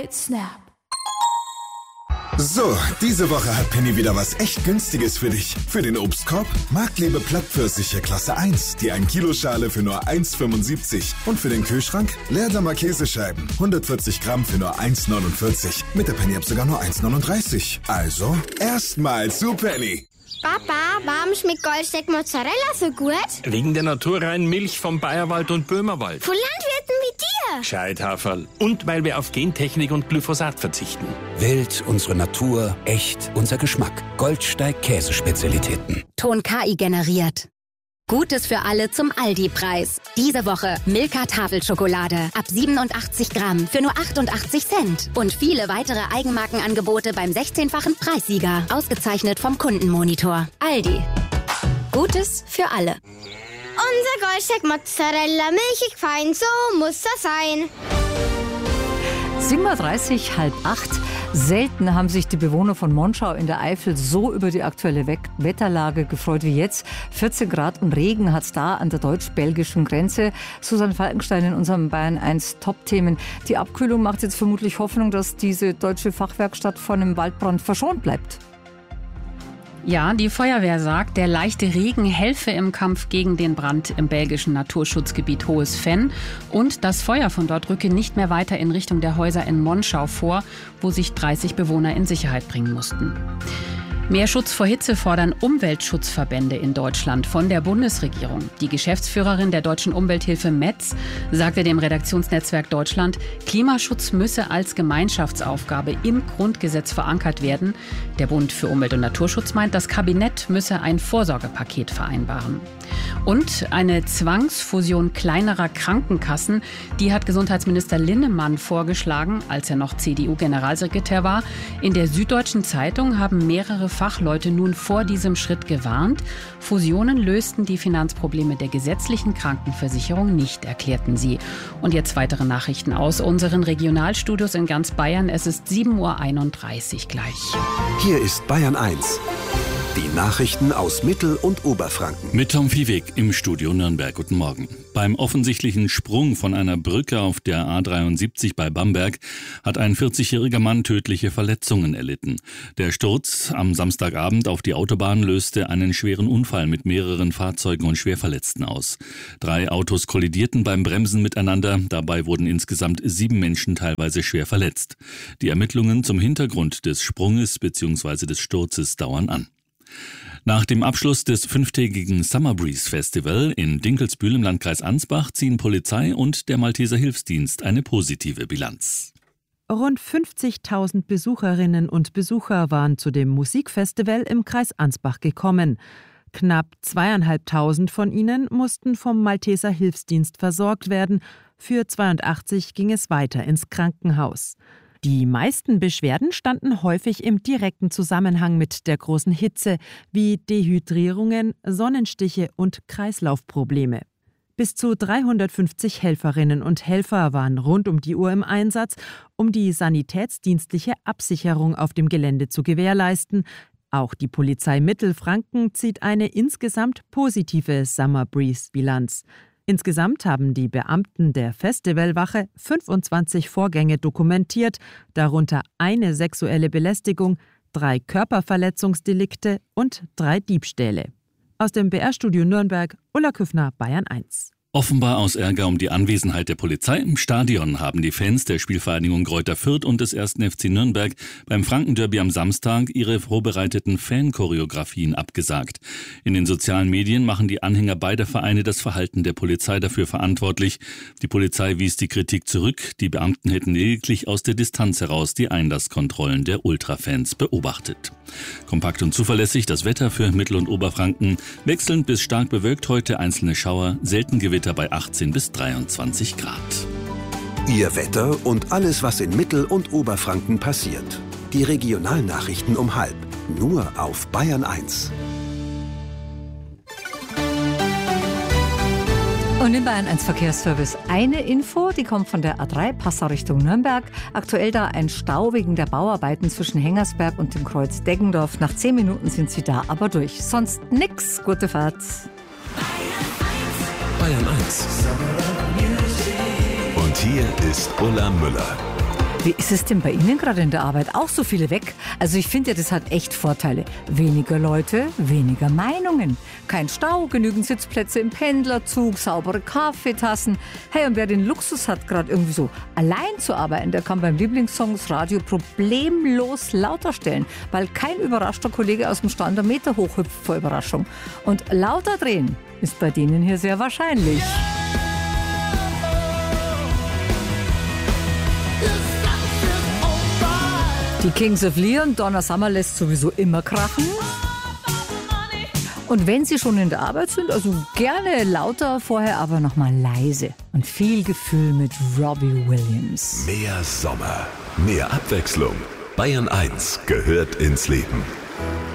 mit Snap. So, diese Woche hat Penny wieder was echt Günstiges für dich. Für den Obstkorb Marktlebe Plattpfirsiche Klasse 1, die 1 Kilo Schale für nur 1,75. Und für den Kühlschrank Leerdammer Käsescheiben, 140 Gramm für nur 1,49. Mit der Penny-App sogar nur 1,39. Also, erstmal zu Penny. Papa, warum schmeckt Goldsteak Mozzarella so gut? Wegen der naturreinen Milch vom Bayerwald und Böhmerwald. Von Landwirten wie dir. Scheithaferl. Und weil wir auf Gentechnik und Glyphosat verzichten. Wild, unsere Natur, echt, unser Geschmack. Goldsteig Käsespezialitäten. Ton KI generiert. Gutes für alle zum Aldi-Preis. Diese Woche Milka Tafelschokolade ab 87 Gramm für nur 88 Cent. Und viele weitere Eigenmarkenangebote beim 16-fachen Preissieger. Ausgezeichnet vom Kundenmonitor. Aldi. Gutes für alle. Unser Goldsteak Mozzarella, milchig fein, so muss das sein. 7:30 Uhr, 7:30. Selten haben sich die Bewohner von Monschau in der Eifel so über die aktuelle Wetterlage gefreut wie jetzt. 14 Grad und Regen hat es da an der deutsch-belgischen Grenze. Susanne Falkenstein in unserem Bayern 1 Top-Themen. Die Abkühlung macht jetzt vermutlich Hoffnung, dass diese deutsche Fachwerkstatt von einem Waldbrand verschont bleibt. Ja, die Feuerwehr sagt, der leichte Regen helfe im Kampf gegen den Brand im belgischen Naturschutzgebiet Hohes Venn. Und das Feuer von dort rücke nicht mehr weiter in Richtung der Häuser in Monschau vor, wo sich 30 Bewohner in Sicherheit bringen mussten. Mehr Schutz vor Hitze fordern Umweltschutzverbände in Deutschland von der Bundesregierung. Die Geschäftsführerin der Deutschen Umwelthilfe Metz sagte dem Redaktionsnetzwerk Deutschland, Klimaschutz müsse als Gemeinschaftsaufgabe im Grundgesetz verankert werden. Der Bund für Umwelt- und Naturschutz meint, das Kabinett müsse ein Vorsorgepaket vereinbaren. Und eine Zwangsfusion kleinerer Krankenkassen, die hat Gesundheitsminister Linnemann vorgeschlagen, als er noch CDU-Generalsekretär war. In der Süddeutschen Zeitung haben mehrere Fachleute nun vor diesem Schritt gewarnt. Fusionen lösten die Finanzprobleme der gesetzlichen Krankenversicherung nicht, erklärten sie. Und jetzt weitere Nachrichten aus unseren Regionalstudios in ganz Bayern. Es ist 7:31 Uhr gleich. Hier ist Bayern 1. Die Nachrichten aus Mittel- und Oberfranken. Mit Tom Viehweg im Studio Nürnberg. Guten Morgen. Beim offensichtlichen Sprung von einer Brücke auf der A73 bei Bamberg hat ein 40-jähriger Mann tödliche Verletzungen erlitten. Der Sturz am Samstagabend auf die Autobahn löste einen schweren Unfall mit mehreren Fahrzeugen und Schwerverletzten aus. 3 Autos kollidierten beim Bremsen miteinander. Dabei wurden insgesamt 7 Menschen teilweise schwer verletzt. Die Ermittlungen zum Hintergrund des Sprunges bzw. des Sturzes dauern an. Nach dem Abschluss des 5-tägigen Summer Breeze Festival in Dinkelsbühl im Landkreis Ansbach ziehen Polizei und der Malteser Hilfsdienst eine positive Bilanz. Rund 50.000 Besucherinnen und Besucher waren zu dem Musikfestival im Kreis Ansbach gekommen. Knapp 2.500 von ihnen mussten vom Malteser Hilfsdienst versorgt werden. Für 82 ging es weiter ins Krankenhaus. Die meisten Beschwerden standen häufig im direkten Zusammenhang mit der großen Hitze, wie Dehydrierungen, Sonnenstiche und Kreislaufprobleme. Bis zu 350 Helferinnen und Helfer waren rund um die Uhr im Einsatz, um die sanitätsdienstliche Absicherung auf dem Gelände zu gewährleisten. Auch die Polizei Mittelfranken zieht eine insgesamt positive Summer Breeze-Bilanz. Insgesamt haben die Beamten der Festivalwache 25 Vorgänge dokumentiert, darunter eine sexuelle Belästigung, 3 Körperverletzungsdelikte und 3 Diebstähle. Aus dem BR-Studio Nürnberg, Ulla Küffner, Bayern 1. Offenbar aus Ärger um die Anwesenheit der Polizei im Stadion haben die Fans der Spielvereinigung Greuther Fürth und des 1. FC Nürnberg beim Frankenderby am Samstag ihre vorbereiteten Fanchoreografien abgesagt. In den sozialen Medien machen die Anhänger beider Vereine das Verhalten der Polizei dafür verantwortlich. Die Polizei wies die Kritik zurück. Die Beamten hätten lediglich aus der Distanz heraus die Einlasskontrollen der Ultrafans beobachtet. Kompakt und zuverlässig das Wetter für Mittel- und Oberfranken. Wechselnd bis stark bewölkt heute, einzelne Schauer, selten Gewitter bei 18 bis 23 Grad. Ihr Wetter und alles, was in Mittel- und Oberfranken passiert. Die Regionalnachrichten um 12:30. Nur auf Bayern 1. Und in Bayern 1 Verkehrsservice eine Info, die kommt von der A3 Passau Richtung Nürnberg. Aktuell da ein Stau wegen der Bauarbeiten zwischen Hengersberg und dem Kreuz Deggendorf. Nach 10 Minuten sind sie da aber durch. Sonst nix. Gute Fahrt. Bayern 1. Und hier ist Ulla Müller. Wie ist es denn bei Ihnen gerade in der Arbeit? Auch so viele weg? Also ich finde ja, das hat echt Vorteile. Weniger Leute, weniger Meinungen. Kein Stau, genügend Sitzplätze im Pendlerzug, saubere Kaffeetassen. Hey, und wer den Luxus hat, gerade irgendwie so allein zu arbeiten, der kann beim Lieblingssongs-Radio problemlos lauter stellen, weil kein überraschter Kollege aus dem Stand einen Meter hochhüpft vor Überraschung. Und lauter drehen ist bei denen hier sehr wahrscheinlich. Die Kings of Leon, Donna Summer lässt sowieso immer krachen. Und wenn Sie schon in der Arbeit sind, also gerne lauter, vorher aber nochmal leise. Und viel Gefühl mit Robbie Williams. Mehr Sommer, mehr Abwechslung. Bayern 1 gehört ins Leben.